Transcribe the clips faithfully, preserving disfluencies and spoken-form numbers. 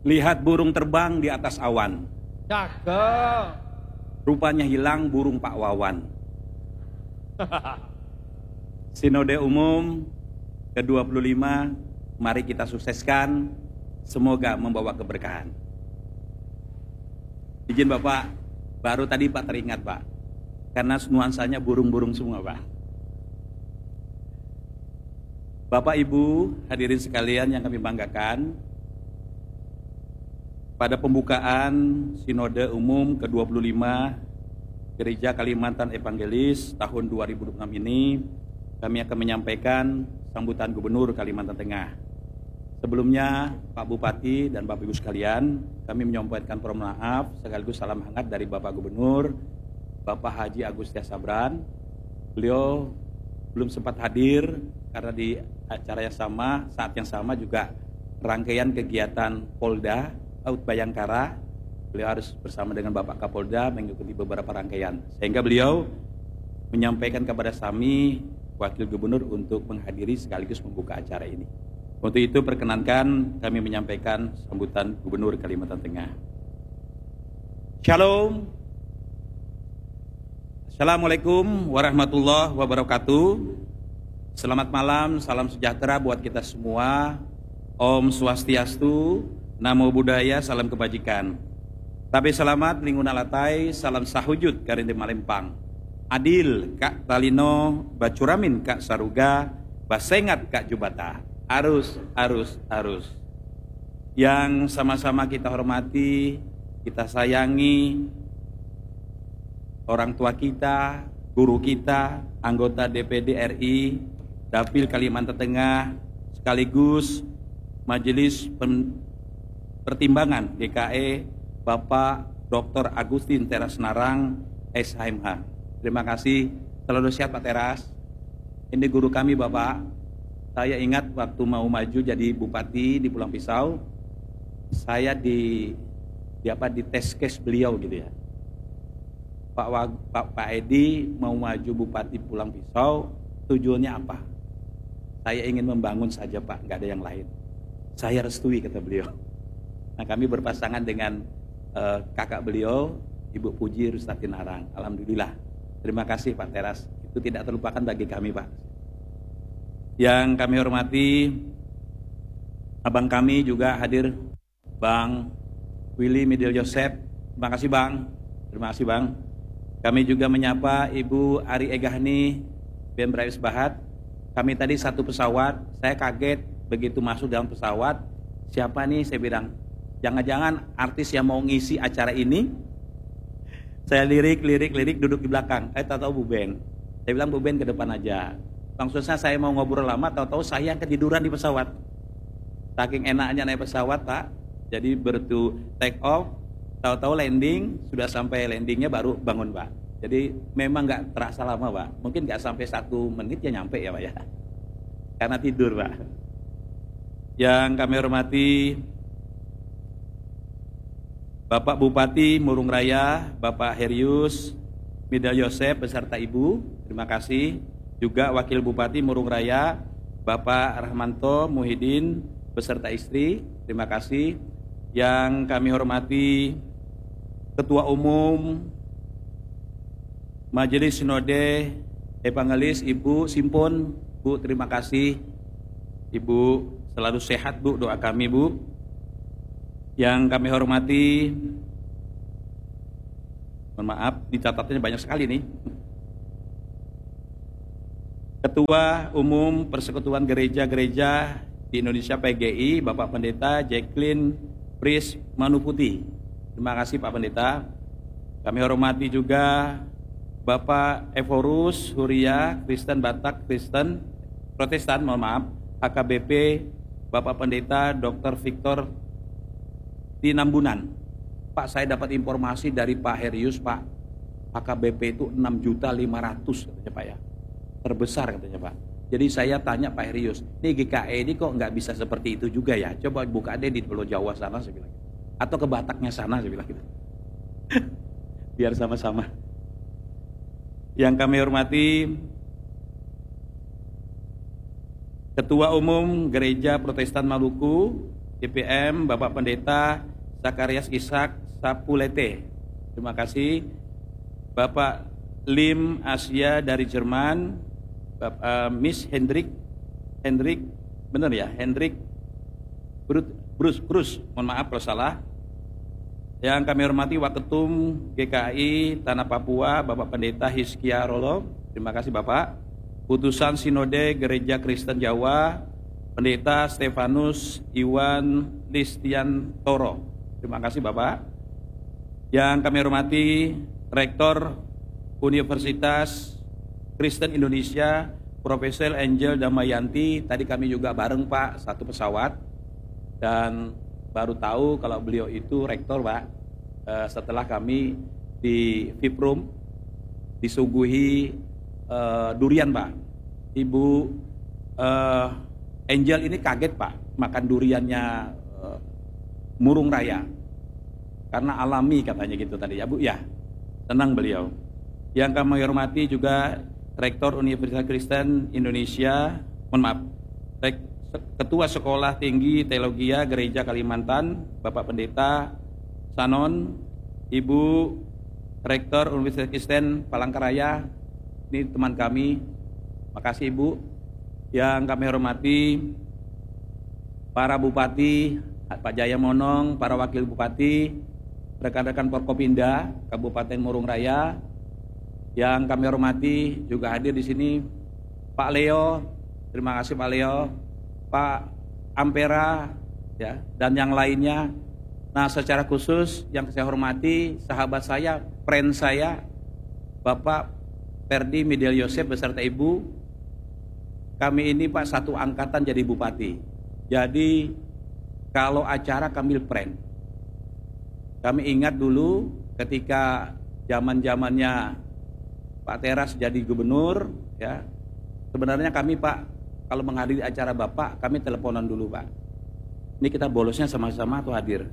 Lihat burung terbang di atas awan. Cakep. Rupanya hilang burung Pak Wawan. Sinode Umum ke dua puluh lima, mari kita sukseskan. Semoga membawa keberkahan. Izin Bapak, baru tadi Pak teringat Pak, karena nuansanya burung-burung semua Pak. Bapak Ibu hadirin sekalian yang kami banggakan, pada pembukaan Sinode Umum ke dua puluh lima Gereja Kalimantan Evangelis tahun dua ribu dua puluh enam ini, kami akan menyampaikan sambutan Gubernur Kalimantan Tengah. Sebelumnya, Pak Bupati dan Bapak Ibu sekalian, kami menyampaikan permohonan maaf sekaligus salam hangat dari Bapak Gubernur, Bapak Haji Agustia Sabran. Beliau belum sempat hadir karena di acara yang sama, saat yang sama juga rangkaian kegiatan Polda Laut Bayangkara. Beliau harus bersama dengan Bapak Kapolda mengikuti beberapa rangkaian, sehingga beliau menyampaikan kepada kami Wakil Gubernur untuk menghadiri sekaligus membuka acara ini. Untuk itu perkenankan kami menyampaikan sambutan Gubernur Kalimantan Tengah. Shalom. Assalamualaikum warahmatullahi wabarakatuh. Selamat malam, salam sejahtera buat kita semua. Om Swastiastu, Namo Buddhaya, salam kebajikan. Tapi selamat lingkungan latai, salam sahujud karinde malempang. Adil Kak Talino, Bacuramin Kak Saruga, Basengat Kak Jubata. Arus, arus, arus. Yang sama-sama kita hormati, kita sayangi, orang tua kita, guru kita, anggota D P D R I, Dapil Kalimantan Tengah, sekaligus Majelis Pertimbangan G K E, Bapak Doktor Agustin Teras Narang, S H M H. Terima kasih, selalu sehat Pak Teras. Ini guru kami Bapak. Saya ingat waktu mau maju jadi bupati di Pulang Pisau, saya di, di apa di tes case beliau gitu ya. Pak Wag, Pak, Pak Edi mau maju bupati Pulang Pisau, tujuannya apa? Saya ingin membangun saja Pak, nggak ada yang lain. Saya restui kata beliau. Nah kami berpasangan dengan uh, kakak beliau, Ibu Puji Rustati Narang. Alhamdulillah. Terima kasih Pak Teras. Itu tidak terlupakan bagi kami Pak. Yang kami hormati, abang kami juga hadir, Bang Willy Midil Joseph. Terima kasih Bang. Terima kasih Bang. Kami juga menyapa Ibu Ari Egahni bin Brais Bahat. Kami tadi satu pesawat, saya kaget begitu masuk dalam pesawat. Siapa nih? Saya bilang, jangan-jangan artis yang mau ngisi acara ini. Saya lirik, lirik, lirik, duduk di belakang. Eh tahu-tahu Bu Ben. Saya bilang Bu Ben ke depan aja. Maksudnya saya mau ngobrol lama, tahu-tahu saya ketiduran di pesawat. Saking enaknya naik pesawat Pak. Jadi bertu take off, tahu-tahu landing, sudah sampai landingnya baru bangun Pak. Jadi memang nggak terasa lama Pak. Mungkin nggak sampai satu menit ya nyampe ya Pak ya. Karena tidur Pak. Yang kami hormati Bapak Bupati Murung Raya, Bapak Herius Midal Yosef beserta Ibu, terima kasih. Juga Wakil Bupati Murung Raya, Bapak Rahmanto Muhyiddin beserta istri, terima kasih. Yang kami hormati Ketua Umum Majelis Sinode Evangelis Ibu Simpon, Bu terima kasih. Ibu selalu sehat Bu, doa kami Bu. Yang kami hormati, mohon maaf dicatatnya banyak sekali nih. Ketua Umum Persekutuan Gereja-Gereja di Indonesia P G I, Bapak Pendeta Jacqueline Pris Manuputi. Terima kasih Pak Pendeta. Kami hormati juga Bapak Evorus Huria Kristen Batak Kristen Protestan, mohon maaf, H K B P, Bapak Pendeta Doktor Victor Tinambunan. Pak, saya dapat informasi dari Pak Herius, Pak, H K B P itu enam juta lima ratus katanya Pak ya. Terbesar katanya Pak. Jadi saya tanya Pak Herius, ini G K E ini kok nggak bisa seperti itu juga ya? Coba buka deh di Pulau Jawa sana, saya bilang. Atau ke Bataknya sana, saya bilang gitu. Biar sama-sama. Yang kami hormati Ketua Umum Gereja Protestan Maluku, C P M Bapak Pendeta Zakarias Ishak Sapulete. Terima kasih. Bapak Lim Asia dari Jerman, Bapak, uh, Miss Hendrik, Hendrik, benar ya, Hendrik Bruce, Bruce, mohon maaf kalau salah. Yang kami hormati Waketum G K I Tanah Papua, Bapak Pendeta Hizkia Rolo, terima kasih Bapak. Putusan Sinode Gereja Kristen Jawa, Pendeta Stefanus Iwan Listiantoro, terima kasih Bapak. Yang kami hormati Rektor Universitas Kristen Indonesia, Profesor Angel Damayanti, tadi kami juga bareng Pak, satu pesawat, dan baru tahu kalau beliau itu rektor Pak, eh, setelah kami di V I P Room disuguhi eh, durian Pak. Ibu eh, Angel ini kaget Pak, makan duriannya eh, Murung Raya, karena alami katanya gitu tadi ya Bu ya, tenang beliau. Yang kami hormati juga Rektor Universitas Kristen Indonesia, mohon maaf, Ketua Sekolah Tinggi Teologia Gereja Kalimantan, Bapak Pendeta Sanon, Ibu Rektor Universitas Kristen Palangkaraya, ini teman kami, makasih Ibu. Yang kami hormati para Bupati, Pak Jaya Monong, para Wakil Bupati, rekan-rekan Forkopimda Kabupaten Murung Raya. Yang kami hormati juga hadir di sini Pak Leo, terima kasih Pak Leo, Pak Ampera, ya, dan yang lainnya. Nah, secara khusus yang saya hormati sahabat saya, friend saya, Bapak Perdi Midial Yosef beserta Ibu. Kami ini Pak satu angkatan jadi bupati. Jadi kalau acara kami friend. Kami ingat dulu ketika zaman-zamannya Pak Teras jadi gubernur, ya. Sebenarnya kami Pak, kalau menghadiri acara Bapak, kami teleponan dulu Pak. Ini kita bolosnya sama-sama atau hadir?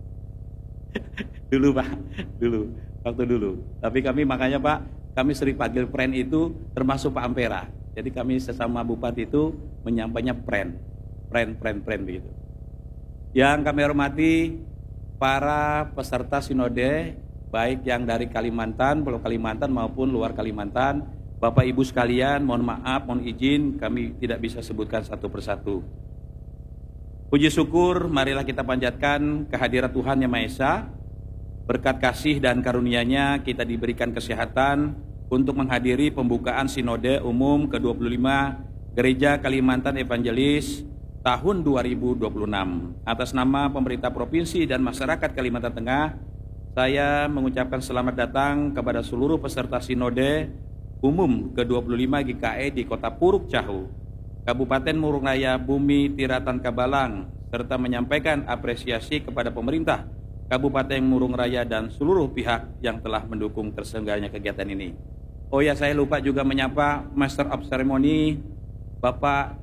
Dulu Pak, dulu, waktu dulu. Tapi kami makanya Pak, kami sering panggil friend itu termasuk Pak Ampera. Jadi kami sesama bupati itu menyampainya friend, friend, friend, friend begitu. Yang kami hormati para peserta sinode, baik yang dari Kalimantan, Pulau Kalimantan maupun luar Kalimantan, Bapak Ibu sekalian, mohon maaf, mohon izin, kami tidak bisa sebutkan satu persatu. Puji syukur, marilah kita panjatkan kehadirat Tuhan Yang Maha Esa. Berkat kasih dan karunia-Nya kita diberikan kesehatan untuk menghadiri pembukaan Sinode Umum ke dua puluh lima Gereja Kalimantan Evangelis tahun dua ribu dua puluh enam. Atas nama pemerintah provinsi dan masyarakat Kalimantan Tengah, saya mengucapkan selamat datang kepada seluruh peserta Sinode Umum ke dua puluh lima G K I di Kota Puruk Cahu, Kabupaten Murung Raya, Bumi Tiratan Kabalang, serta menyampaikan apresiasi kepada pemerintah Kabupaten Murung Raya dan seluruh pihak yang telah mendukung terselenggaranya kegiatan ini. Oh ya, saya lupa juga menyapa Master of Ceremony Bapak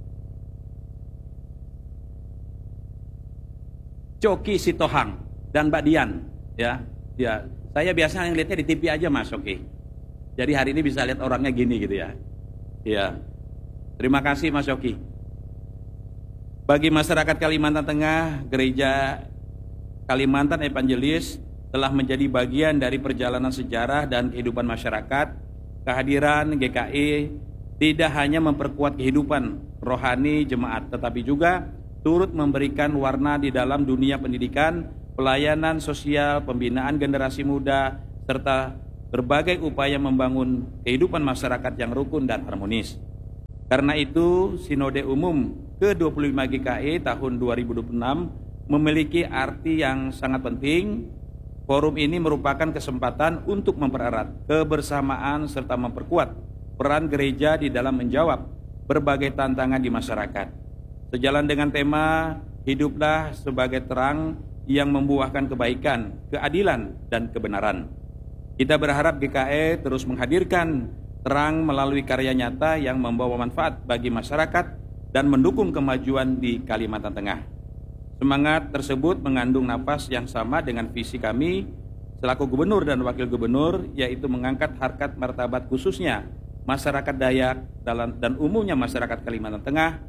Coki Sitohang dan Mbak Dian, ya, ya. Saya biasanya yang lihatnya di T V aja Mas Coki. Jadi hari ini bisa lihat orangnya gini gitu ya. Ya. Terima kasih Mas Coki. Bagi masyarakat Kalimantan Tengah, Gereja Kalimantan Evangelis telah menjadi bagian dari perjalanan sejarah dan kehidupan masyarakat. Kehadiran G K I tidak hanya memperkuat kehidupan rohani jemaat, tetapi juga turut memberikan warna di dalam dunia pendidikan, pelayanan sosial, pembinaan generasi muda, serta berbagai upaya membangun kehidupan masyarakat yang rukun dan harmonis. Karena itu, Sinode Umum ke dua puluh lima G K I tahun dua ribu dua puluh enam memiliki arti yang sangat penting. Forum ini merupakan kesempatan untuk mempererat kebersamaan serta memperkuat peran gereja di dalam menjawab berbagai tantangan di masyarakat. Sejalan dengan tema hiduplah sebagai terang yang membuahkan kebaikan, keadilan, dan kebenaran. Kita berharap G K I terus menghadirkan terang melalui karya nyata yang membawa manfaat bagi masyarakat dan mendukung kemajuan di Kalimantan Tengah. Semangat tersebut mengandung nafas yang sama dengan visi kami selaku gubernur dan wakil gubernur, yaitu mengangkat harkat martabat khususnya masyarakat Dayak dan umumnya masyarakat Kalimantan Tengah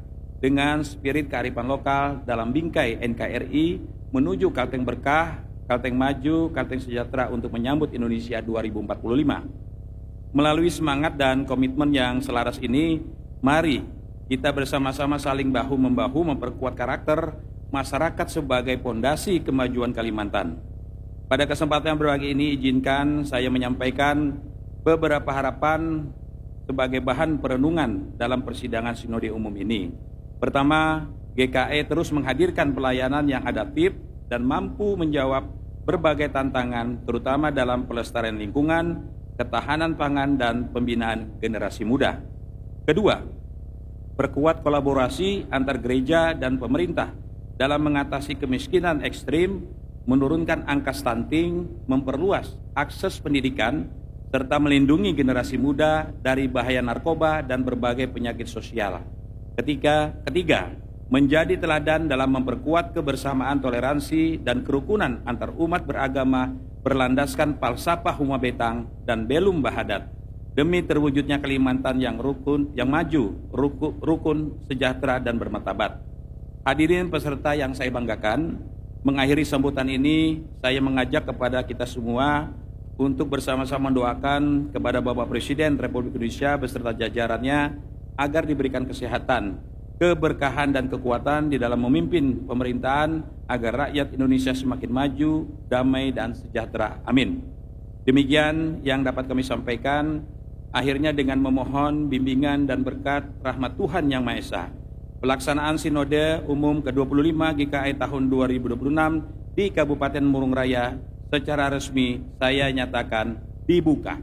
dengan spirit kearifan lokal dalam bingkai N K R I menuju Kalteng Berkah, Kalteng Maju, Kalteng Sejahtera untuk menyambut Indonesia dua ribu empat puluh lima. Melalui semangat dan komitmen yang selaras ini, mari kita bersama-sama saling bahu-membahu memperkuat karakter masyarakat sebagai pondasi kemajuan Kalimantan. Pada kesempatan berbagi ini, izinkan saya menyampaikan beberapa harapan sebagai bahan perenungan dalam persidangan Sinode Umum ini. Pertama, G K E terus menghadirkan pelayanan yang adaptif dan mampu menjawab berbagai tantangan, terutama dalam pelestarian lingkungan, ketahanan pangan, dan pembinaan generasi muda. Kedua, perkuat kolaborasi antar gereja dan pemerintah dalam mengatasi kemiskinan ekstrim, menurunkan angka stunting, memperluas akses pendidikan, serta melindungi generasi muda dari bahaya narkoba dan berbagai penyakit sosial. Ketiga, ketiga, menjadi teladan dalam memperkuat kebersamaan, toleransi, dan kerukunan antar umat beragama berlandaskan falsafah Huma Betang dan Belum Bahadat demi terwujudnya Kalimantan yang rukun, yang maju, rukun, rukun, sejahtera, dan bermartabat. Hadirin peserta yang saya banggakan, mengakhiri sambutan ini saya mengajak kepada kita semua untuk bersama-sama mendoakan kepada Bapak Presiden Republik Indonesia beserta jajarannya agar diberikan kesehatan, keberkahan, dan kekuatan di dalam memimpin pemerintahan agar rakyat Indonesia semakin maju, damai, dan sejahtera. Amin. Demikian yang dapat kami sampaikan. Akhirnya dengan memohon bimbingan dan berkat rahmat Tuhan Yang Maha Esa, pelaksanaan Sinode Umum ke dua puluh lima G K E tahun dua ribu dua puluh enam di Kabupaten Murung Raya secara resmi saya nyatakan dibuka.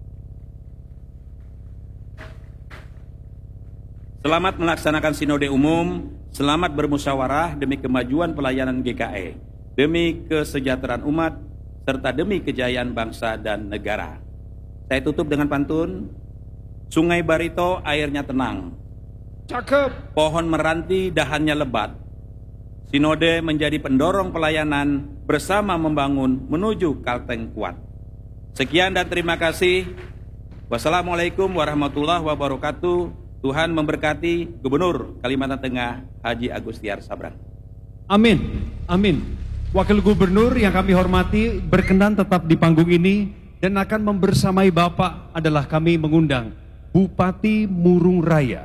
Selamat melaksanakan Sinode Umum, selamat bermusyawarah demi kemajuan pelayanan G K E, demi kesejahteraan umat, serta demi kejayaan bangsa dan negara. Saya tutup dengan pantun, Sungai Barito airnya tenang, cakep. Pohon meranti dahannya lebat. Sinode menjadi pendorong pelayanan bersama membangun menuju Kalteng kuat. Sekian dan terima kasih. Wassalamualaikum warahmatullahi wabarakatuh. Tuhan memberkati Gubernur Kalimantan Tengah Haji Agustiar Sabrang. Amin, amin. Wakil Gubernur yang kami hormati berkenan tetap di panggung ini dan akan membersamai Bapak adalah kami mengundang Bupati Murung Raya,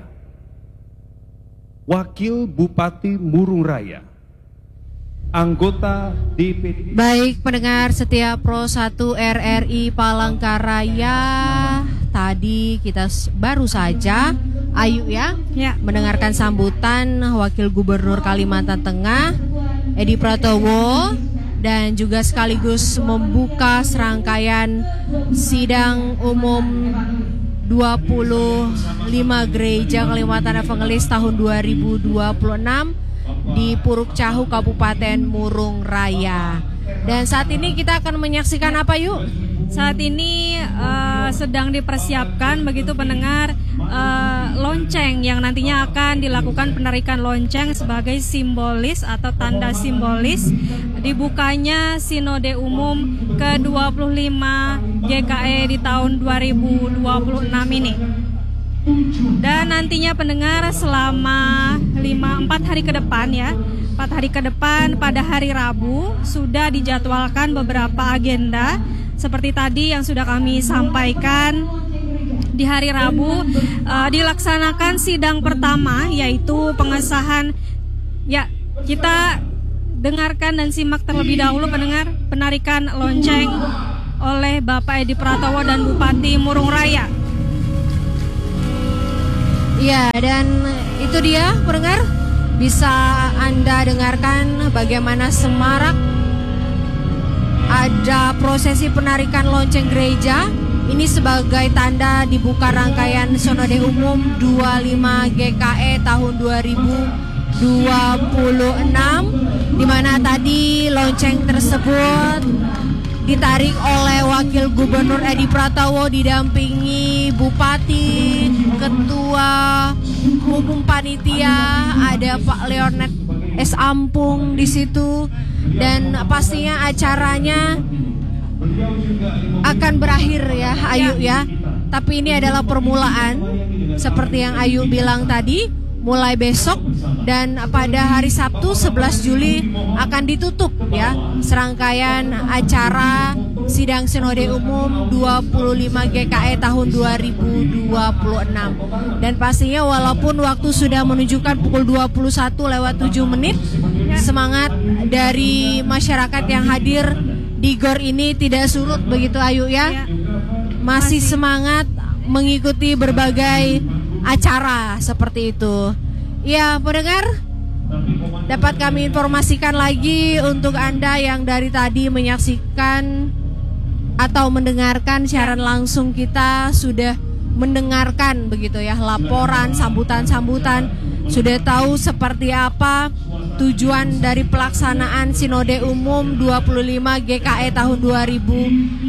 Wakil Bupati Murung Raya, anggota D P D. Baik pendengar setia Pro satu R R I Palangkaraya, tadi kita baru saja Ayu ya, ya mendengarkan sambutan Wakil Gubernur Kalimantan Tengah Edi Pratowo dan juga sekaligus membuka serangkaian sidang umum dua puluh lima Gereja Kalimantan Evangelis tahun dua ribu dua puluh enam di Puruk Cahu Kabupaten Murung Raya. Dan saat ini kita akan menyaksikan apa yuk? Saat ini uh, sedang dipersiapkan begitu pendengar uh, lonceng yang nantinya akan dilakukan penarikan lonceng sebagai simbolis atau tanda simbolis dibukanya Sinode Umum ke dua puluh lima G K E di tahun dua ribu dua puluh enam ini. Dan nantinya pendengar selama lima, empat hari ke depan ya empat hari ke depan pada hari Rabu sudah dijadwalkan beberapa agenda seperti tadi yang sudah kami sampaikan. Di hari Rabu uh, dilaksanakan sidang pertama yaitu pengesahan, ya kita dengarkan dan simak terlebih dahulu pendengar penarikan lonceng oleh Bapak Edi Pratowo dan Bupati Murung Raya. Ya, dan itu dia pendengar, bisa Anda dengarkan bagaimana semarak ada prosesi penarikan lonceng gereja. Ini sebagai tanda dibuka rangkaian Sinode Umum dua puluh lima G K E tahun dua ribu dua puluh enam, di mana tadi lonceng tersebut ditarik oleh Wakil Gubernur Edi Pratowo didampingi Bupati, Ketua Umum Panitia, ada Pak Leonard S. Ampung di situ, dan pastinya acaranya akan berakhir ya Ayu ya. Tapi ini adalah permulaan seperti yang Ayu bilang tadi, mulai besok, dan pada hari Sabtu sebelas Juli akan ditutup ya serangkaian acara sidang Sinode Umum dua puluh lima G K E tahun dua ribu dua puluh enam. Dan pastinya walaupun waktu sudah menunjukkan pukul dua puluh satu lewat tujuh menit, semangat dari masyarakat yang hadir di G O R ini tidak surut begitu Ayu ya. Masih semangat mengikuti berbagai acara seperti itu. Ya, pendengar, dapat kami informasikan lagi untuk Anda yang dari tadi menyaksikan atau mendengarkan siaran langsung, kita sudah mendengarkan begitu ya laporan, sambutan-sambutan, sudah tahu seperti apa tujuan dari pelaksanaan Sinode Umum dua puluh lima G K E tahun dua ribu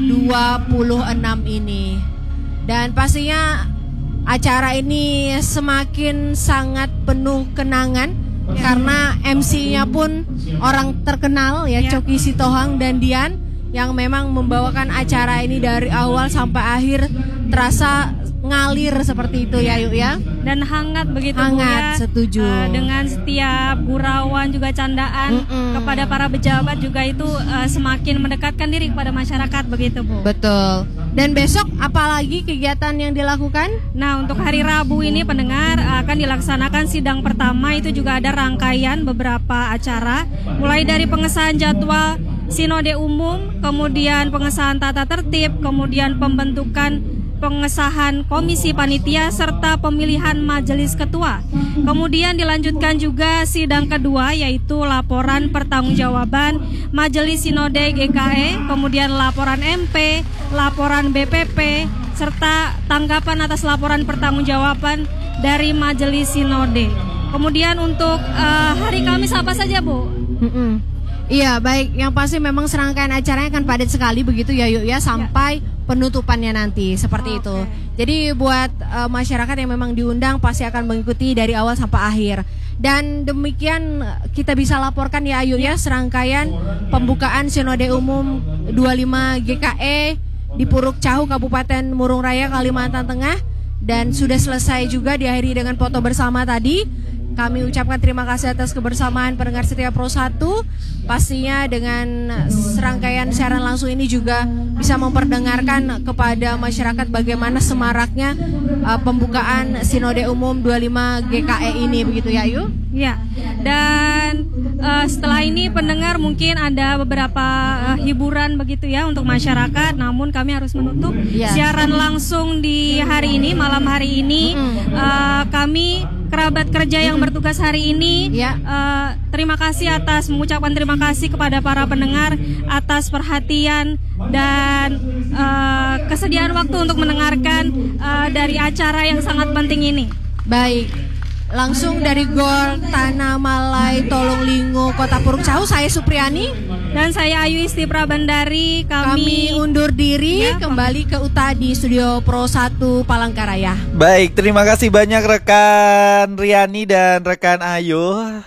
dua puluh enam ini. Dan pastinya acara ini semakin sangat penuh kenangan ya, karena M C-nya pun orang terkenal ya, ya. Coki Sitohang dan Dian yang memang membawakan acara ini dari awal sampai akhir, terasa ngalir seperti itu ya Yuk ya. Dan hangat begitu hangat, Bu ya. Setuju. Uh, dengan setiap gurauan juga candaan Mm-mm. kepada para pejabat juga itu uh, semakin mendekatkan diri kepada masyarakat begitu Bu. Betul. Dan besok apalagi kegiatan yang dilakukan? Nah, untuk hari Rabu ini pendengar akan dilaksanakan sidang pertama, itu juga ada rangkaian beberapa acara, mulai dari pengesahan jadwal Sinode Umum, kemudian pengesahan tata tertib, kemudian pembentukan pengesahan komisi panitia serta pemilihan majelis ketua. Kemudian dilanjutkan juga sidang kedua, yaitu laporan pertanggungjawaban Majelis Sinode G K E, kemudian laporan M P, laporan B P P, serta tanggapan atas laporan pertanggungjawaban dari Majelis Sinode. Kemudian untuk uh, hari Kamis apa saja Bu? Mm-mm. Iya, baik. Yang pasti memang serangkaian acaranya akan padat sekali begitu ya Yuk ya, sampai ya. penutupannya nanti seperti oh, itu. Okay. Jadi buat uh, masyarakat yang memang diundang pasti akan mengikuti dari awal sampai akhir. Dan demikian kita bisa laporkan ya Ayu ya, serangkaian pembukaan Sinode Umum dua puluh lima G K E di Puruk Cahu, Kabupaten Murung Raya, Kalimantan Tengah, dan sudah selesai juga diakhiri dengan foto bersama tadi. Kami ucapkan terima kasih atas kebersamaan pendengar setia Pro satu. Pastinya dengan serangkaian siaran langsung ini juga bisa memperdengarkan kepada masyarakat bagaimana semaraknya uh, pembukaan Sinode Umum dua puluh lima G K E ini begitu ya Ayu? Ya, dan uh, setelah ini pendengar mungkin ada beberapa uh, hiburan begitu ya untuk masyarakat, namun kami harus menutup ya. Siaran langsung di hari ini, malam hari ini. Mm-hmm. uh, kami kerabat kerja yang bertugas hari ini ya. uh, terima kasih atas mengucapkan terima kasih kepada para pendengar atas perhatian dan uh, kesediaan waktu untuk mendengarkan uh, dari acara yang sangat penting ini. Baik, langsung dari Gor Tanah Malai Tolonglingo Kota Puruk Cahu, saya Supriyani dan saya Ayu Istipra Bandari. Kami, kami undur diri ya, kembali ke U T A di Studio Pro satu Palangkaraya. Baik, terima kasih banyak rekan Riani dan rekan Ayu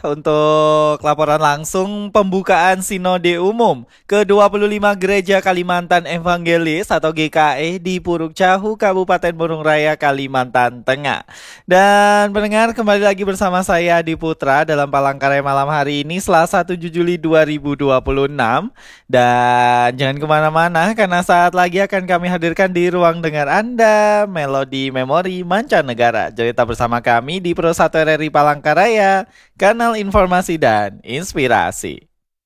untuk laporan langsung pembukaan Sinode Umum ke dua puluh lima Gereja Kalimantan Evangelis atau G K E di Puruk Cahu, Kabupaten Murung Raya, Kalimantan Tengah. Dan pendengar, kembali lagi bersama saya Adi Putra dalam Palangkaraya malam hari ini, Selasa tujuh Juli dua ribu dua puluh enam. Dan jangan kemana-mana, karena saat lagi akan kami hadirkan di ruang dengar Anda Melodi Memori Mancanegara. Jadi tetap bersama kami di Pro satu R R I Palangkaraya, kanal informasi dan inspirasi.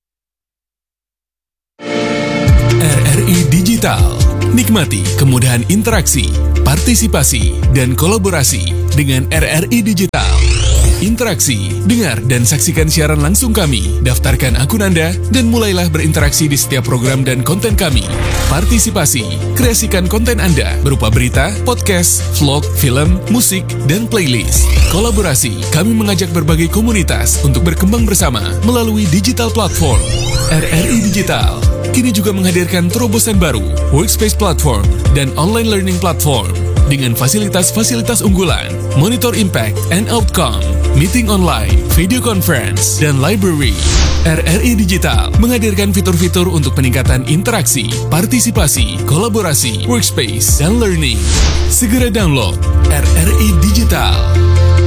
R R I Digital. Nikmati kemudahan interaksi, partisipasi, dan kolaborasi dengan R R I Digital. Interaksi, dengar, dan saksikan siaran langsung kami. Daftarkan akun Anda dan mulailah berinteraksi di setiap program dan konten kami. Partisipasi, kreasikan konten Anda berupa berita, podcast, vlog, film, musik, dan playlist. Kolaborasi, kami mengajak berbagai komunitas untuk berkembang bersama melalui digital platform. R R I Digital kini juga menghadirkan terobosan baru, workspace platform, dan online learning platform dengan fasilitas-fasilitas unggulan, monitor impact and outcome, meeting online, video conference, dan library. R R I Digital menghadirkan fitur-fitur untuk peningkatan interaksi, partisipasi, kolaborasi, workspace, dan learning. Segera download R R I Digital.